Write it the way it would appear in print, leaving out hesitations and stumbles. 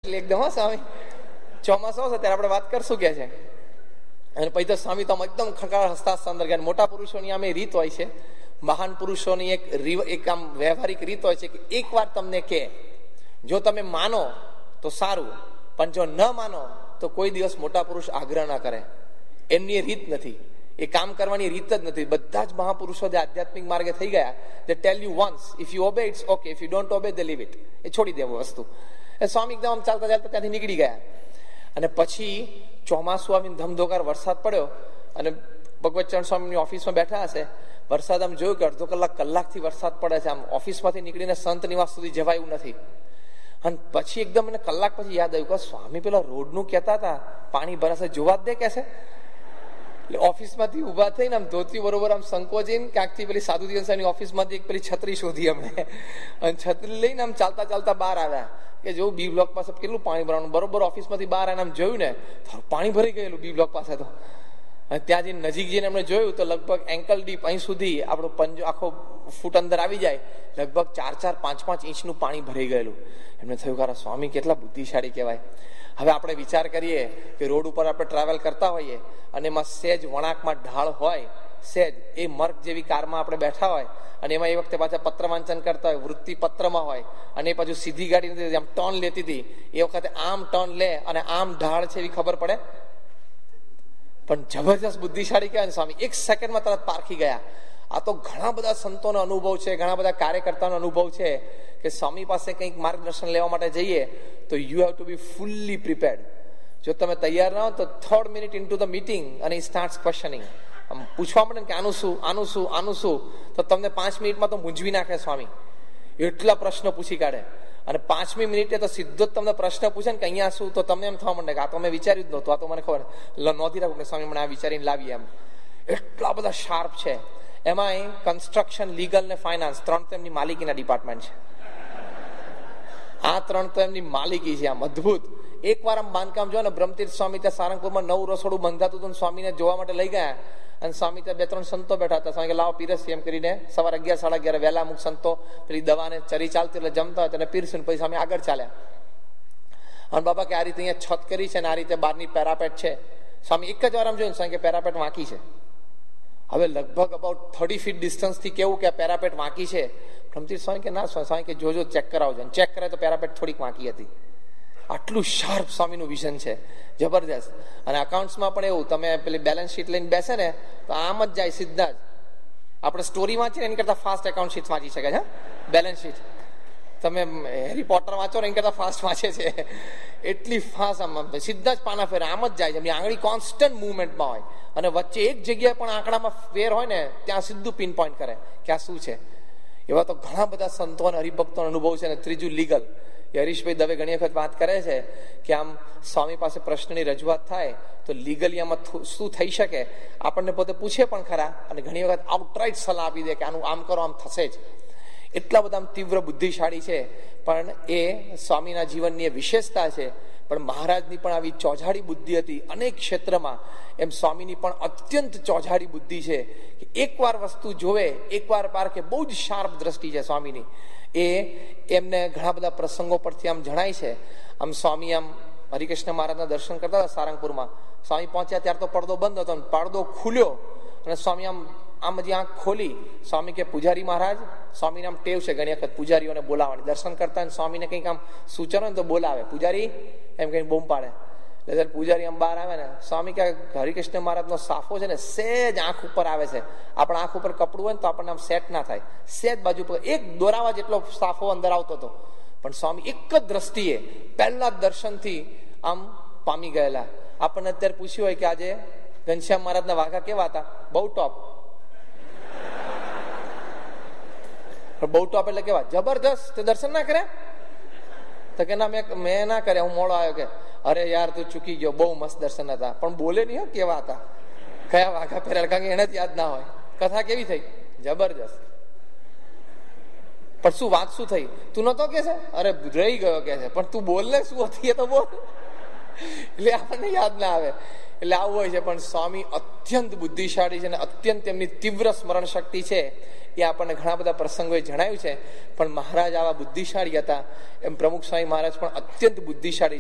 Seriously એકદમ. હા સ્વામી, ચોમાસું આવશે ત્યારે આપણે વાત કરશું કે છે. અને પછી તો સ્વામી તો એકદમ ખડખડ હસતા હસતા અંદર ગયા. મોટા પુરુષોની આમે રીત હોય છે, મહાન પુરુષોની એક આમ વ્યવહારિક રીત હોય છે કે એક વાર તમને કે, જો તમે માનો તો સારું, પણ જો ન માનો તો કોઈ દિવસ મોટા પુરુષ આગ્રહ ના કરે. એમની એ રીત નથી, એ કામ કરવાની રીત જ નથી. બધા જ મહાપુરુષો જે આધ્યાત્મિક માર્ગે થઈ ગયા, they tell you once, if you obey it's okay, if you don't obey they leave it. એ છોડી દેવું વસ્તુ. એ સ્વામી એકદમ આમ ચાલતા ચાલતા ત્યાંથી નીકળી ગયા. અને પછી ચોમાસું આવીને ધમધોકાર વરસાદ પડ્યો અને ભગવતચરણ સ્વામીની ઓફિસમાં બેઠા હશે. વરસાદ આમ જોયું કે અડધો કલાકથી વરસાદ પડે છે. આમ ઓફિસમાંથી નીકળીને સંત નિવાસ સુધી જવાયું નથી. અને પછી એકદમ મને કલાક પછી યાદ આવ્યું કે સ્વામી પેલા રોડનું કહેતા હતા પાણી ભરાશે, જોવા જ દે કે છે. એટલે ઓફિસમાંથી ઉભા થઈને આમ ધોતી બરોબર આમ સંકોચીને ક્યાંકથી પેલી સાધુ દિવસની ઓફિસમાંથી એક પેલી છત્રી શોધી અમને, અને છત્રી લઈને આમ ચાલતા ચાલતા બહાર આવ્યા કે જો બી બ્લોક પાસે કેટલું પાણી ભરવાનું. બરોબર ઓફિસમાંથી બહાર આવીને આમ જોયું ને પાણી ભરી ગયેલું બી બ્લોક પાસે. તો અને ત્યાં જઈને નજીક જઈને એમણે જોયું તો લગભગ એન્કલ ડીપ અહીં સુધી આપણો પંજો આખો ફૂટ અંદર આવી જાય, લગભગ 4-5 ઇંચનું પાણી ભરાઈ ગયેલું. એમને થયું કે સ્વામી કેટલા બુદ્ધિશાળી કહેવાય. હવે આપણે વિચાર કરીએ કે રોડ ઉપર આપણે ટ્રાવેલ કરતા હોઈએ અને એમાં સહેજ વળાંકમાં ઢાળ હોય, સહેજ એ મર્ક જેવી કારમાં આપણે બેઠા હોય અને એમાં એ વખતે પાછા પત્ર વાંચન કરતા હોય, વૃત્તિ પત્રમાં હોય, અને એ પાછું સીધી ગાડી નથી, આમ ટર્ન લેતી હતી. એ વખતે આમ ટર્ન લે અને આમ ઢાળ છે એવી ખબર પડે. પણ જબરજસ્ત બુદ્ધિશાળી કહેવાય સ્વામી. 1 સેકન્ડમાં તરત પારખી ગયા. આ તો ઘણા બધા સંતોનો અનુભવ છે, ઘણા બધા કાર્યકર્તાનો અનુભવ છે કે સ્વામી પાસે કંઈક માર્ગદર્શન લેવા માટે જઈએ તો you have to B fully prepared. જો તમે તૈયાર ના હો તો 3rd minute into the meeting અને ઈ સ્ટાર્ટ્સ ક્વેશ્ચનિંગ, આમ પૂછવા મળે કે આનું શું, આનું શું, આનું શું, તો તમને 5 મિનિટમાં તો મૂંઝવી નાખે સ્વામી. એટલા પ્રશ્નો પૂછી કાઢે. અને 5મી મિનિટે તો સીધો જ તમને પ્રશ્ન પૂછે ને કે અહીંયા શું, તો તમને એમ થવા માંડે કે આ તો મેં વિચાર્યું જ નહોતું, આ તો મને ખબર નહોતી રાખું કે સ્વામી મને આ વિચારીને લાવીએ. એમ એટલા બધા શાર્પ છે. એમાં કન્સ્ટ્રક્શન, લીગલ ને ફાઇનાન્સ 3 તો એમની માલિકીના ડિપાર્ટમેન્ટ છે. આ 3 તો એમની માલિકી છે. આમ અદભુત. એકવાર આમ બાંધકામ જો ને, બ્રહ્મતીર્થ સ્વામી ત્યાં સારંગપુરમાં નવું રસોડું બંધાતું હતું, સ્વામીને જોવા માટે લઈ ગયા. અને સ્વામી ત્યાં 2-3 સંતો બેઠા હતા. સ્વામી કે લાવો પીરસી એમ કરીને સવારે 11-11:30 વહેલા અમુક સંતો પેલી દવાને ચરી ચાલતી એટલે જમતા હોય તેને પીરસું. પછી સ્વામી આગળ ચાલ્યા. અને બાબા કે આ રીતે અહીંયા છત કરી છે ને આ રીતે બહારની પેરાપેટ છે. સ્વામી એક જ વાર આમ જોયું સ્વામી કે પેરાપેટ વાંકી છે. હવે લગભગ અબાઉટ 30 ફીટ ડિસ્ટન્સથી કેવું કે પેરાપેટ વાંકી છે. બ્રહ્મતીર્થ સ્વામી કે ના સ્વામી કે જોજો ચેક કરાવજો. ચેક કરે તો પેરાપેટ થોડીક વાંકી હતી. આટલું શાર્પ સ્વામીનું વિઝન છે, જબરદસ્ત. અને અકાઉન્ટ્સમાં પણ એવું, તમે પેલી બેલેન્સ શીટ લઈને બેસે ને તો આમ જ જાય સીધા જ. આપણે સ્ટોરી વાંચીને એની કરતા ફાસ્ટ એકાઉન્ટ શીટ વાંચી શકે છે. બેલેન્સ શીટ તમે હેરી પોટર વાંચો ને એની કરતા ફાસ્ટ વાંચે છે. એટલી ફાસ્ટ આમ સીધા જ પાના ફેરે આમ જ જાય છે. એમની આંગળી કોન્સ્ટન્ટ મુવમેન્ટમાં હોય અને વચ્ચે એક જગ્યાએ પણ આંકડામાં ફેર હોય ને ત્યાં સીધું પિન પોઈન્ટ કરે કે આ શું છે. એવા તો ઘણા બધા સંતો અને હરિભક્તોનો અનુભવ છે. ને ત્રીજું લીગલ. હરીશભાઈ દવે ઘણી વખત વાત કરે છે કે આમ સ્વામી પાસે પ્રશ્નની રજૂઆત થાય તો લીગલી આમાં શું થઈ શકે આપણને પોતે પૂછે પણ ખરા, અને ઘણી વખત આઉટરાઇટ સલાહ આપી દે કે આનું આમ કરો આમ થશે જ. એટલા બધા તીવ્ર બુદ્ધિશાળી છે. પણ એ સ્વામીના જીવનની એ વિશેષતા છે. પણ મહારાજની પણ આવી ચોઝાડી બુદ્ધિ હતી અનેક ક્ષેત્રમાં. એમ સ્વામીની પણ અત્યંત ચોઝાડી બુદ્ધિ છે કે એકવાર વસ્તુ જોવે, એકવાર પારખે. બહુ જ શાર્પ દ્રષ્ટિ છે સ્વામીની. એ એમને ઘણા બધા પ્રસંગો પરથી આમ જણાય છે. આમ સ્વામી આમ હરિકૃષ્ણ મહારાજના દર્શન કરતા હતા સારંગપુરમાં. સ્વામી પહોંચ્યા ત્યારે તો પડદો બંધ હતો, પડદો ખુલ્યો અને સ્વામી આમ હજી આંખ ખોલી. સ્વામી કે પૂજારી મહારાજ. સ્વામીને આમ ટેવ છે ઘણી વખત પૂજારીઓને બોલાવવાની. દર્શન કરતા સ્વામીને કંઈક આમ સૂચન હોય ને તો બોલાવે, પૂજારી એમ કઈ બૂમ પાડે. એટલે પૂજારી આમ બહાર આવે ને સ્વામી કે હરિકૃષ્ણ મહારાજનો સાફો છે ને સહેજ આંખ ઉપર આવે છે. આપણા આંખ ઉપર કપડું હોય ને તો આપણને આમ સેટ ના થાય. સહેજ બાજુ પર એક દોરાવા જેટલો સાફો અંદર આવતો હતો. પણ સ્વામી એક જ દ્રષ્ટિએ પહેલા દર્શનથી આમ પામી ગયેલા. આપણને અત્યારે પૂછ્યું હોય કે આજે ઘનશ્યામ મહારાજના વાઘા કેવા હતા? બહુ ટોપ. બહુ ટોપ એટલે કેવા? જબરજસ્ત. તે દર્શન ના કર્યા? તો કે ના મેં ના કર્યા, હું મોડો આવ્યો. કે અરે યાર તું ચૂકી ગયો, બહુ મસ્ત દર્શન હતા. પણ બોલે નહીં કેવા હતા, કયા વાઘા પહેરેલા, કારણ કે એને જ યાદ ના હોય. કથા કેવી થઈ? જબરજસ્ત. પણ શું વાત શું થઈ? તું નતો કે છે? અરે રહી ગયો કે છે. પણ તું બોલ ને શું હતી એ તો બોલ. એટલે આપણને યાદ ના આવે. એટલે આવું હોય છે. પણ સ્વામી અત્યંત બુદ્ધિશાળી છે અને અત્યંત એમની તીવ્ર સ્મરણ શક્તિ છે. એ આપણને ઘણા બધા પ્રસંગોએ જણાવ્યું છે. પણ મહારાજ આવા બુદ્ધિશાળી હતા. એમ પ્રમુખ સ્વામી મહારાજ પણ અત્યંત બુદ્ધિશાળી